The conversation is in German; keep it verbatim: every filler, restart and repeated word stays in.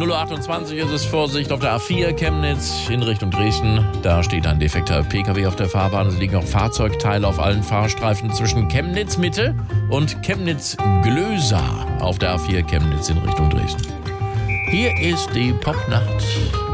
null Uhr achtundzwanzig ist es. Vorsicht auf der A vier Chemnitz in Richtung Dresden. Da steht ein defekter P K W auf der Fahrbahn. Es liegen auch Fahrzeugteile auf allen Fahrstreifen zwischen Chemnitz Mitte und Chemnitz Glösa auf der A vier Chemnitz in Richtung Dresden. Hier ist die Popnacht.